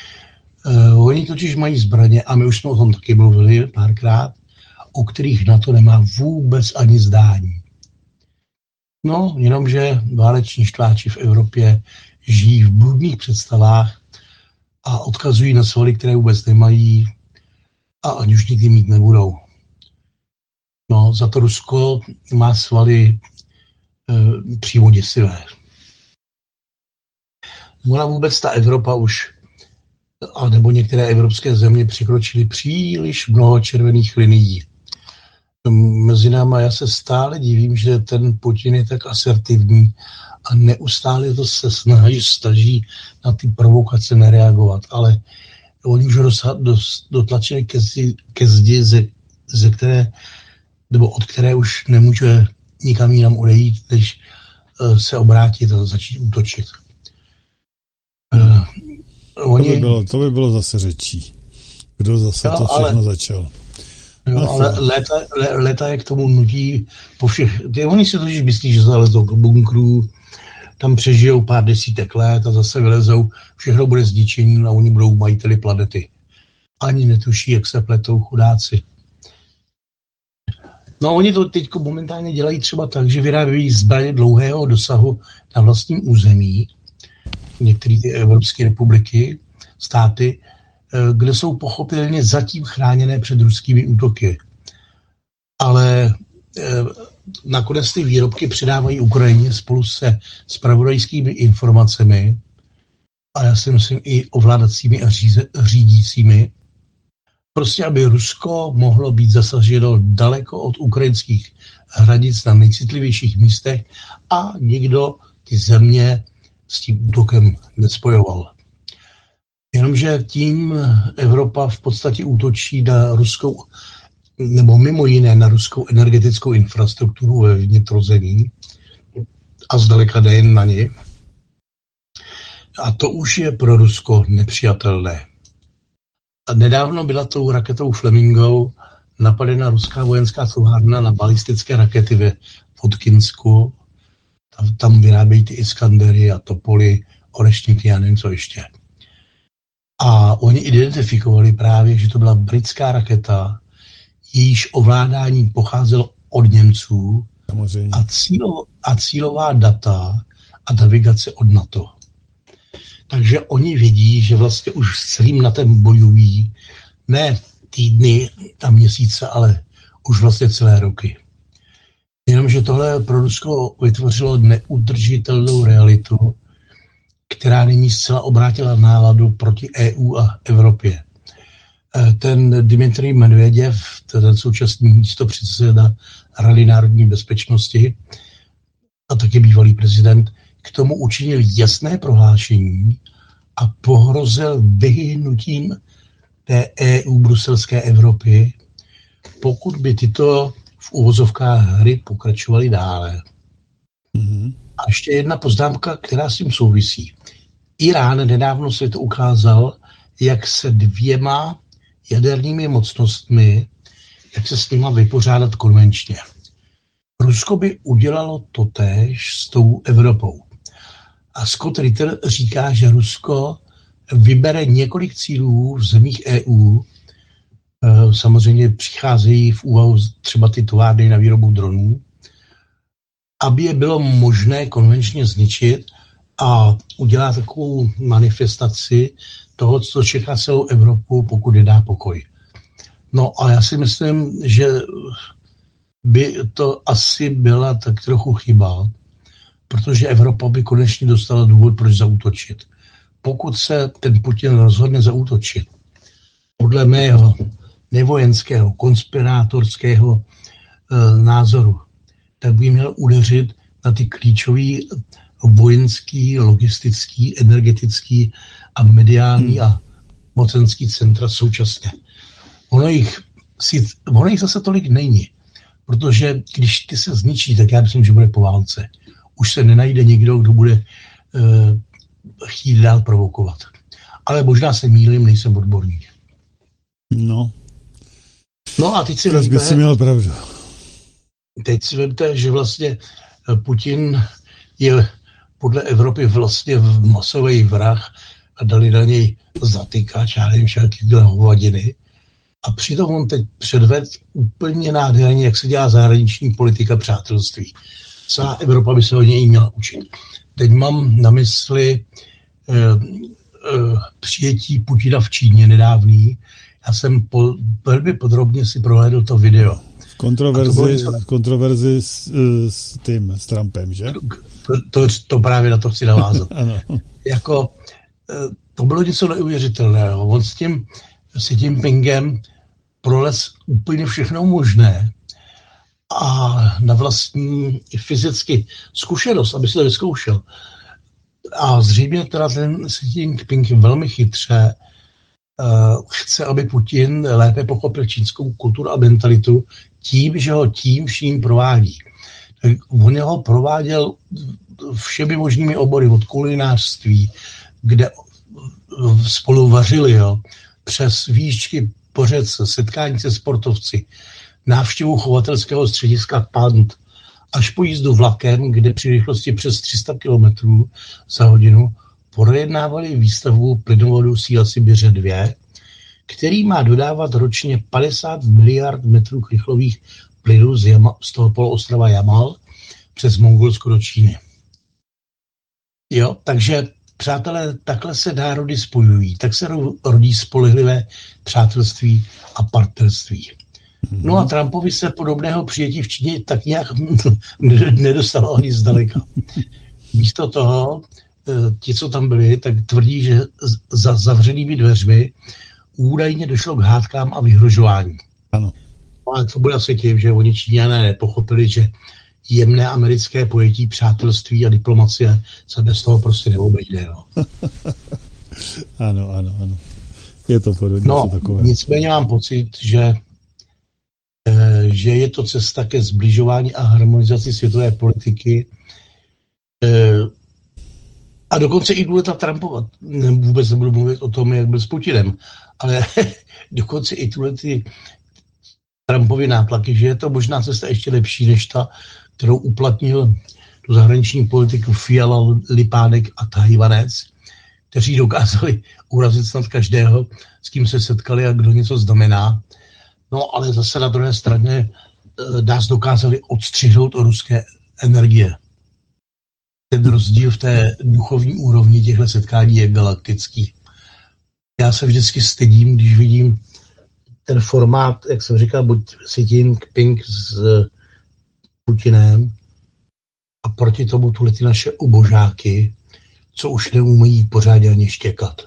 Oni totiž mají zbraně, a my už jsme o tom taky mluvili párkrát, o kterých NATO nemá vůbec ani zdání. No, jenomže váleční štváči v Evropě žijí v bludných představách a odkazují na svaly, které vůbec nemají a ani už nikdy mít nebudou. No, za to Rusko má svaly přímo děsivé. Ona vůbec ta Evropa už, nebo některé evropské země překročily příliš mnoho červených linií. Mezi náma já se stále divím, že ten Putin je tak asertivní a neustále to se snaží na ty provokace nereagovat, ale oni už dotlačili ke zdi, ze které, nebo od které už nemůže nikam jinam odejít, než se obrátit a začít útočit. To by bylo zase řečí. Kdo zase to všechno začal? No, ale léta je k tomu nutí po všech. Oni si totiž myslí, že zalezou do bunkrů, tam přežijou pár desítek let a zase vylezou, všechno bude zničení a oni budou majiteli planety. Ani netuší, jak se pletou chudáci. No oni to teď momentálně dělají třeba tak, že vyrábějí zbraně dlouhého dosahu na vlastním území, některé ty evropské republiky, státy, kde jsou pochopitelně zatím chráněné před ruskými útoky. Ale nakonec ty výrobky předávají Ukrajině spolu se zpravodajskými informacemi a já si myslím i ovládacími a řídícími, prostě aby Rusko mohlo být zasaženo daleko od ukrajinských hranic na nejcitlivějších místech a nikdo ty země s tím útokem nespojoval. Jenomže tím Evropa v podstatě útočí na ruskou, nebo mimo jiné na ruskou energetickou infrastrukturu ve vnitrozemí a zdaleka nejen na ně. A to už je pro Rusko nepřijatelné. A nedávno byla tou raketou Flamingo napadena ruská vojenská továrna na balistické rakety ve Vodkinsku. Tam vyrábějí ty Iskandery a Topoly, Orešníky a nevím co ještě. A oni identifikovali právě, že to byla britská raketa, jejíž ovládání pocházelo od Němců a cílová data a navigace od NATO. Takže oni vidí, že vlastně už s celým NATem bojují ne týdny a měsíce, ale už vlastně celé roky. Jenomže tohle pro Rusko vytvořilo neudržitelnou realitu, která nyní zcela obrátila náladu proti EU a Evropě. Ten Dmitrij Medveděv, ten současný místopředseda Rady národní bezpečnosti a taky bývalý prezident, k tomu učinil jasné prohlášení a pohrozil vyhynutím té EU bruselské Evropy, pokud by tyto v uvozovkách hry pokračovaly dále. A ještě jedna poznámka, která s tím souvisí. Irán nedávno světu ukázal, jak se dvěma jadernými mocnostmi, jak se s nima vypořádat konvenčně. Rusko by udělalo totéž s tou Evropou. A Scott Ritter říká, že Rusko vybere několik cílů v zemích EU. Samozřejmě přicházejí v úvahu třeba ty továrny na výrobu dronů, aby je bylo možné konvenčně zničit a udělá takovou manifestaci toho, co čeká celou Evropu, pokud je dá pokoj. No a já si myslím, že by to asi byla tak trochu chyba, protože Evropa by konečně dostala důvod, proč zaútočit. Pokud se ten Putin rozhodne zaútočit, podle mého nevojenského, konspirátorského názoru, tak by měl udeřit na ty klíčový vojenský, logistický, energetický a mediální a mocenský centra současně. Ono jich zase tolik není, protože když ty se zničí, tak já myslím, že bude po válce. Už se nenajde nikdo, kdo bude chtít dál provokovat. Ale možná se mýlím, nejsem odborník. No a teď si by si měl pravdu. Teď si vemte, že vlastně Putin je podle Evropy vlastně masový vrah a dali na něj zatykač, já nevím, všaký hovadiny. A přitom on teď předvedl úplně nádherně, jak se dělá zahraniční politika přátelství. Celá Evropa by se od něj měla učit. Teď mám na mysli přijetí Putina v Číně nedávný. Já jsem velmi podrobně si prohlédl to video. Kontroverzi s Trumpem, že? To právě na to chci navázat. Ano. To bylo něco neuvěřitelného. On s tím Jinpingem prolez úplně všechno možné a na vlastní fyzicky zkušenost, aby se to vyzkoušel. A zřejmě teda ten Xi Jinping velmi chytře chce, aby Putin lépe pochopil čínskou kulturu a mentalitu tím, že ho tím vším provádí. On ho prováděl všemi možnými obory, od kulinářství, kde spolu vařili, přes výšky pořec, setkání se sportovci, návštěvu chovatelského střediska Pant, až po jízdu vlakem, kde při rychlosti přes 300 km za hodinu projednávali výstavbu plynovodu Síla Sibiře 2, který má dodávat ročně 50 miliard metrů krychlových plynů z toho poloostrova Jamal přes Mongolsko do Číny. Takže přátelé, takhle se národy spojují, tak se rodí spolehlivé přátelství a partnerství. No a Trumpovi se podobného přijetí v Číně tak nějak nedostalo ani zdaleka. Místo toho, ti, co tam byli, tak tvrdí, že za zavřenými dveřmi údajně došlo k hádkám a vyhrožování. Ano. Ale to bude asi tím, že oni Číňané nepochopili, že jemné americké pojetí přátelství a diplomacie se bez toho prostě neobejde. No. Ano. Je to podobně takové. Nicméně mám pocit, že je to cesta ke zbližování a harmonizaci světové politiky a dokonce i důležitá Trumpova. Vůbec nebudu mluvit o tom, jak byl s Putinem, ale dokonce i ty Trumpovy nátlaky, že je to možná cesta ještě lepší, než ta, kterou uplatnil tu zahraniční politiku Fiala, Lipánek a Tajvanec, kteří dokázali urazit snad každého, s kým se setkali a kdo něco znamená. No ale zase na druhé straně nás dokázali odstřihnout od ruské energie. Ten rozdíl v té duchovní úrovni těchto setkání je galaktický. Já se vždycky stydím, když vidím ten formát, jak jsem říkal, buď Xi Jinping s Putinem a proti tomu ty naše ubožáky, co už neumějí pořádně ani štěkat.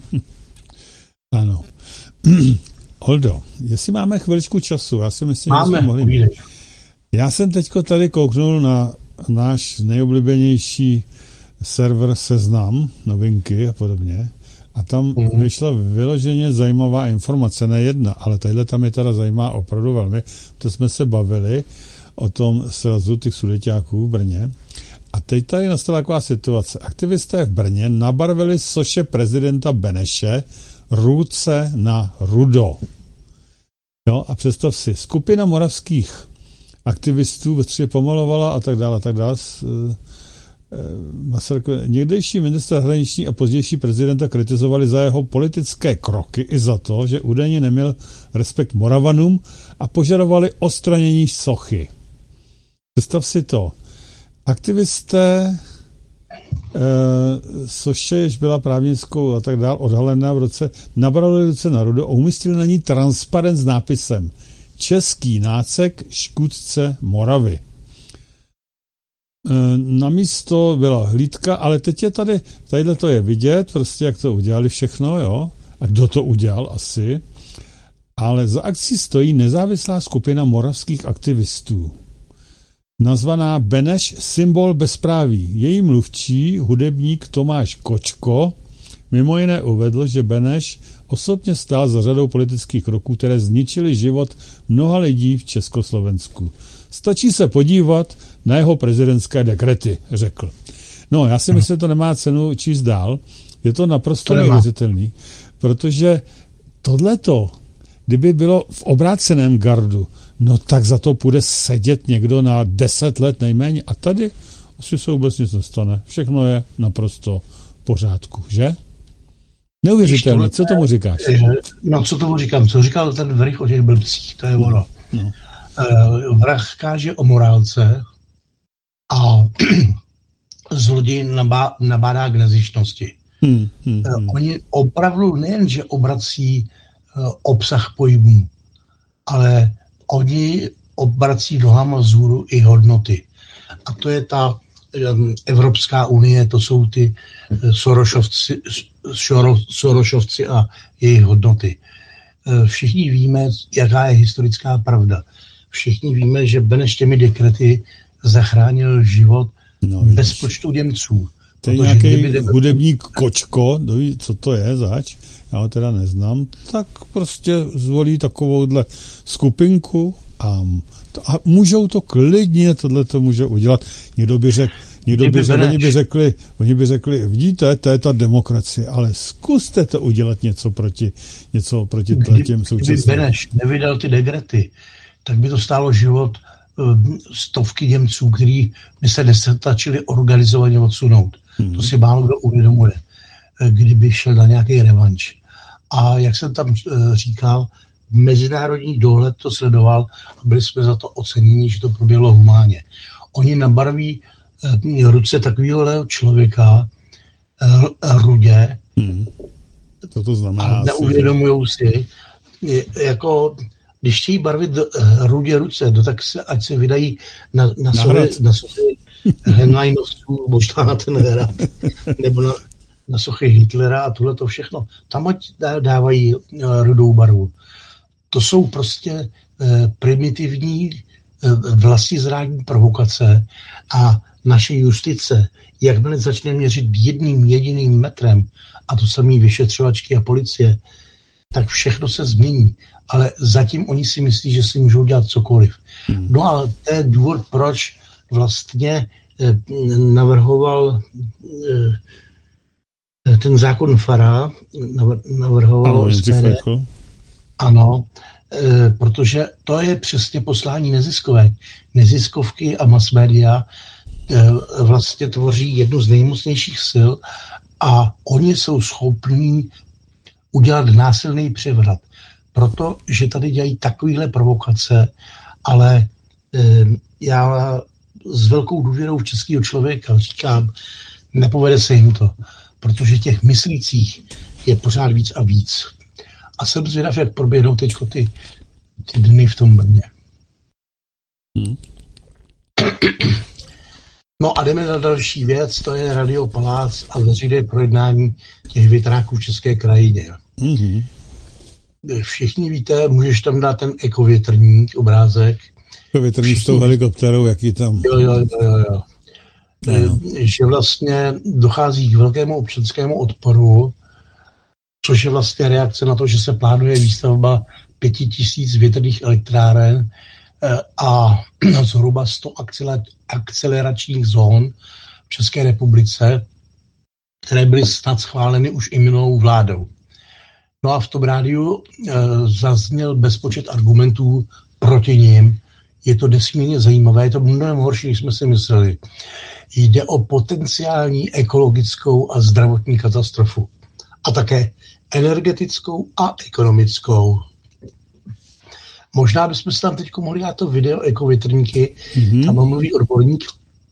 Ano. Oldo, jestli máme chviličku času, já si myslím, máme, že jsme mohli... Já jsem teďko tady kouknul na náš nejoblíbenější server Seznam, novinky a podobně. A tam vyšla vyloženě zajímavá informace, ne jedna, ale tadyhle tam je teda zajímá opravdu velmi. To jsme se bavili o tom srazu těch Sudeťáků v Brně. A teď tady nastala taková situace. Aktivisté v Brně nabarvili soše prezidenta Beneše ruce na rudo. Jo, a představ si, skupina moravských aktivistů ve Střeše pomalovala a tak dále. Někdejší ministr zahraniční a pozdější prezidenta kritizovali za jeho politické kroky i za to, že údajně neměl respekt Moravanům a požadovali odstranění sochy. Představ si to. Aktivisté soše, jež byla právnickou a tak dále odhalená v roce, nabrali ruce na rudo a umístili na ní transparent s nápisem Český nácek škůdce Moravy. Na místo byla hlídka, ale teď je tadyhle to je vidět, prostě jak to udělali všechno, jo, a kdo to udělal asi, ale za akcí stojí nezávislá skupina moravských aktivistů, nazvaná Beneš symbol bezpráví. Její mluvčí, hudebník Tomáš Kočko, mimo jiné uvedl, že Beneš osobně stál za řadou politických kroků, které zničily život mnoha lidí v Československu. Stačí se podívat na jeho prezidentské dekrety, řekl. No, já si myslím, že to nemá cenu číst dál. Je to naprosto neuvěřitelný, protože tohleto, kdyby bylo v obráceném gardu, no tak za to půjde sedět někdo na 10 let nejméně. A tady asi se vůbec nic nestane. Všechno je naprosto v pořádku, že? Neuvěřitelné. Co tomu říkáš? No, co tomu říkám? Co říkal ten Vrich o těch blbcích? To je ono. No. Vrah káže o morálce a zloděj nabádá k nezištnosti. Oni opravdu nejenže obrací obsah pojmů, ale oni obrací nohama vzhůru i hodnoty. A to je ta Evropská unie, to jsou ty Sorošovci a jejich hodnoty. Všichni víme, jaká je historická pravda. Všichni víme, že Beneš těmi dekrety zachránil život bez počtu Němců. To je nějaký hudebník Kočko, co to je zač, já ho teda neznám, tak prostě zvolí takovouhle skupinku a můžou to klidně, tohle to může udělat. Oni by řekli, vidíte, to je ta demokracie, ale zkuste to udělat něco proti těm současným. Kdyby Beneš nevydal ty dekrety, tak by to stálo život stovky Němců, kteří by se nestačili organizovaně odsunout. To si málo kdo uvědomuje, kdyby šel na nějaký revanš. A jak jsem tam říkal, mezinárodní dohled to sledoval a byli jsme za to oceněni, že to proběhlo humánně. Oni nabarví ruce takového člověka rudě. Co to znamená? A neuvědomujou si, jako když chtějí barvit rudě ruce, tak se, ať se vydají na sochy Henleinovců, možná na ten hrad, nebo na sochy Hitlera a tohle to všechno. Tam ať dávají rudou barvu. To jsou prostě primitivní vlastizrádní provokace a naše justice, jakmile začne měřit jedním jediným metrem, a to samý vyšetřovačky a policie, tak všechno se změní. Ale zatím oni si myslí, že si můžou dělat cokoliv. No a to je důvod, proč vlastně navrhoval ten zákon Fara, navrhoval SPD. Ano, protože to je přesně poslání neziskovek. Neziskovky a mass media vlastně tvoří jednu z nejmocnějších sil a oni jsou schopní udělat násilný převrat. Protože tady dělají takovéhle provokace, ale já s velkou důvěrou v českého člověka říkám, nepovede se jim to, protože těch myslících je pořád víc a víc. A jsem zvědav, jak proběhnou teď ty dny v tom Brně. No a jdeme na další věc, to je Radio Palác a veřejné projednání těch větráků v české krajině. Všichni víte, můžeš tam dát ten ekovětrník, obrázek. Ekovětrník s tou helikopterou, jaký tam. Jo. Že vlastně dochází k velkému občanskému odporu, což je vlastně reakce na to, že se plánuje výstavba 5000 větrných elektráren a zhruba 100 akceleračních zón v České republice, které byly snad schváleny už i minulou vládou. No a v tom rádiu zazněl bezpočet argumentů proti nim. Je to nesmírně zajímavé, je to mnohem horší, než jsme si mysleli. Jde o potenciální ekologickou a zdravotní katastrofu. A také energetickou a ekonomickou. Možná bychom si tam teď mohli dát to video ekovětrníky, tam mluví odborník,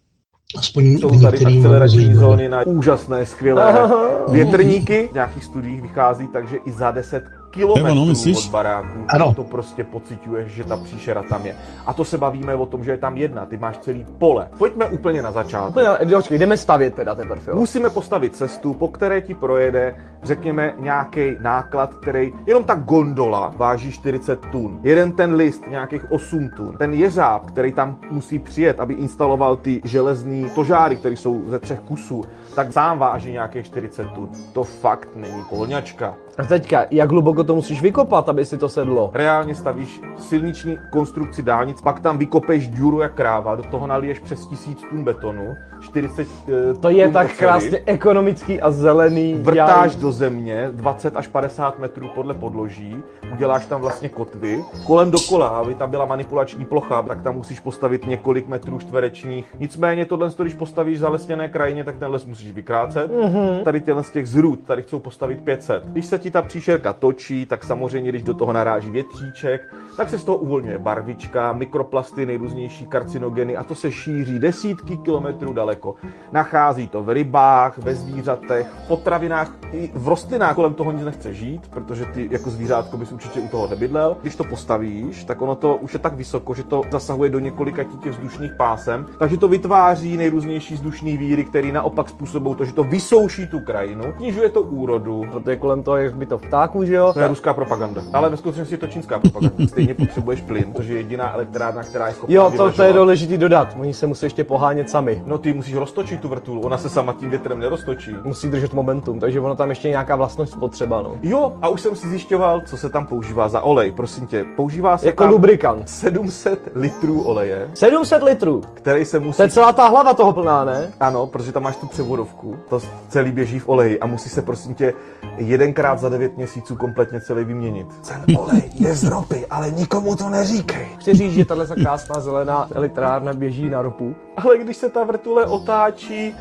aspoň jsou tady akcelerační zóny na úžasné, skvělé větrníky. V nějakých studiích vychází, takže i za 10 kilometrů od baráku to prostě pociťuješ, že ta příšera tam je. A to se bavíme o tom, že je tam jedna, ty máš celý pole. Pojďme úplně na začátek. Jdeme stavět teda teprve. Musíme postavit cestu, po které ti projede, řekněme, nějaký náklad, který, jenom ta gondola váží 40 tun. Jeden ten list, nějakých 8 tun. Ten jeřáb, který tam musí přijet, aby instaloval ty železný tožáry, které jsou ze 3 kusů, tak sám váží nějakých 40 tun. To fakt není polňačka. A teďka, jak hluboko to musíš vykopat, aby si to sedlo? Reálně stavíš silniční konstrukci dálnic, pak tam vykopeš díru jak kráva, do toho naliješ přes 1000 tun betonu, 40 to je tak krásně ekonomický a zelený. Vrtáš do země 20 až 50 metrů podle podloží, uděláš tam vlastně kotvy, kolem dokola, aby tam byla manipulační plocha, tak tam musíš postavit několik metrů čtverečních. Nicméně tohle, když postavíš v zalesněné krajině, tak ten les musíš vykrácet. Tady z těch zrůd, tady chcou postavit 500. Když se ti ta příšerka točí, tak samozřejmě, když do toho naráží větříček, tak se z toho uvolňuje barvička, mikroplasty, nejrůznější karcinogeny a to se šíří desítky kilometrů daleko. Nachází to v rybách, ve zvířatech, v potravinách, i v rostlinách. Kolem toho nic nechce žít, protože ty jako zvířátko bys určitě u toho nebydlel. Když to postavíš, tak ono to už je tak vysoko, že to zasahuje do několika těch vzdušných pásem, takže to vytváří nejrůznější vzdušný víry, které naopak způsobují to, že to vysouší tu krajinu, snižuje to úrodu. Protože kolem toho je to vtáků, že jo? To je ruská propaganda. Ale ve skutečnosti je to čínská propaganda. Stejně potřebuješ plyn, protože je jediná elektrárna, která je schopná. Jo, to je důležité dodat. Oni se musí ještě pohánět sami. No ty musíš roztočit tu vrtulu, ona se sama tím větrem neroztočí. Musí držet momentum, takže ono tam ještě nějaká vlastnost spotřeba, no. Jo, a už jsem si zjišťoval, co se tam používá za olej, prosím tě. Používá se jako tam lubrikant. 700 litrů oleje. 700 litrů? Který se musí... To je celá ta hlava toho plná, ne? Ano, protože tam máš tu převodovku. To celý běží v oleji a musí se prosím tě jedenkrát za 9 měsíců kompletně celý vyměnit. Ten olej je z ropy, ale nikomu to neříkej. Chci říct, že tahle krásná zelená elektrárna běží na ropu. Ale když se ta vrtule otáčí,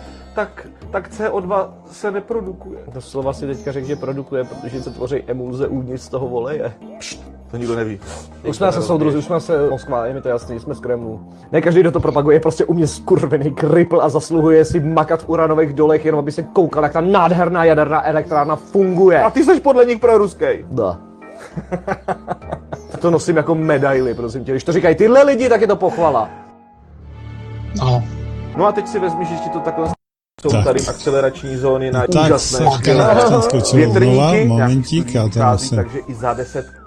tak CO2 se neprodukuje. To slova si teďka řekl, že produkuje, protože se tvoří emulze uvnitř z toho oleje. To nikdo neví. Už jsme se soudruzi, už jsme se Moskva, je mi to jasný, jsme z Kremlu. Ne každý, kdo to propaguje, je prostě u mě skurvený kripl a zasluhuje si makat v uranových dolech, jenom aby se koukal, jak ta nádherná jaderná elektrárna funguje. A ty jsi podle nich proruský. Da. To nosím jako medaili, prosím tě. Když to říkají tyhle lidi, tak je to pochvala. No. No a teď si vezmi, že ti to takhle jsou Tak. tady akcelerační zóny na Tak úžasné se skočilo znova, momentík, já tam chází, jsem takže i za 10